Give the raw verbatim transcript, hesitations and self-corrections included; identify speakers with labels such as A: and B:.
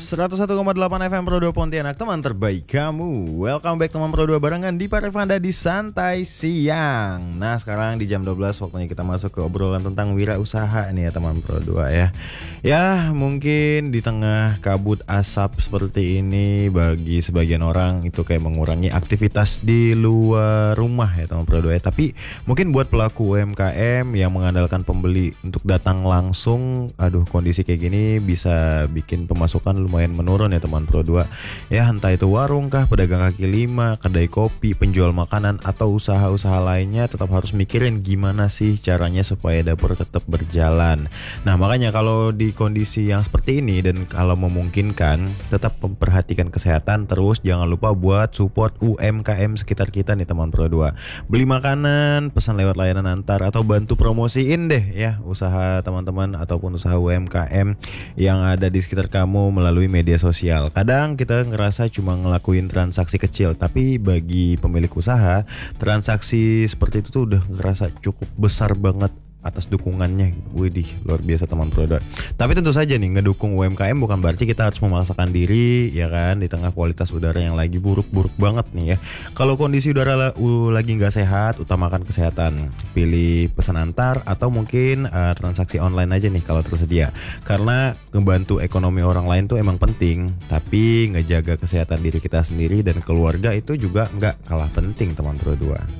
A: seratus satu koma delapan F M Pro dua Pontianak, teman terbaik kamu. Welcome back teman Pro dua barengan di Parevanda di Santai Siang. Nah sekarang di jam dua belas waktunya kita masuk ke obrolan tentang wirausaha nih ya teman Pro dua ya. Ya mungkin di tengah kabut asap seperti ini bagi sebagian orang itu kayak mengurangi aktivitas di luar rumah ya teman Pro dua ya. Tapi mungkin buat pelaku U M K M yang mengandalkan pembeli untuk datang langsung, aduh kondisi kayak gini bisa bikin pemasukan lumayan menurun ya teman Pro dua. Ya entah itu warung kah, pedagang kaki lima, kedai kopi, penjual makanan atau usaha-usaha lainnya tetap harus mikirin gimana sih caranya supaya dapur tetap berjalan. Nah makanya kalau di kondisi yang seperti ini dan kalau memungkinkan tetap memperhatikan kesehatan, terus jangan lupa buat support U M K M sekitar kita nih teman Pro dua. Beli makanan, pesan lewat layanan antar atau bantu promosiin deh ya usaha teman-teman ataupun usaha U M K M yang ada di sekitar kamu melalui media sosial. Kadang kita ngerasa cuma ngelakuin transaksi kecil, tapi bagi pemilik usaha transaksi seperti itu tuh udah ngerasa cukup besar banget atas dukungannya. Widih, luar biasa teman Pro dua. Tapi tentu saja nih ngedukung U M K M bukan berarti kita harus memaksakan diri ya kan di tengah kualitas udara yang lagi buruk-buruk banget nih ya. Kalau kondisi udara la- uh, lagi nggak sehat, utamakan kesehatan. Pilih pesan antar atau mungkin uh, transaksi online aja nih kalau tersedia. Karena ngebantu ekonomi orang lain tuh emang penting, tapi ngejaga kesehatan diri kita sendiri dan keluarga itu juga nggak kalah penting teman Pro dua.